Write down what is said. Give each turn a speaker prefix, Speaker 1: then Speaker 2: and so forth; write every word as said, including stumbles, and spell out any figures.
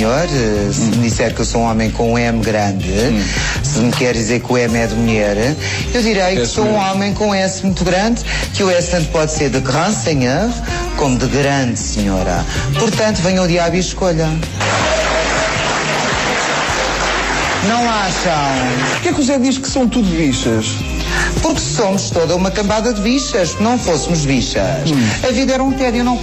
Speaker 1: senhor. Se hum. me disser que eu sou um homem com um M grande, hum. se me quer dizer que o M é de mulher, eu direi que sou um homem com um S muito grande, que o S tanto pode ser de grand senhor como de grande senhora. Portanto, venha o diabo e escolha. Não acham?
Speaker 2: Porquê é que o Zé diz que são tudo bichas?
Speaker 1: Porque somos toda uma cambada de bichas. Se não fôssemos bichas, hum. a vida era um tédio, não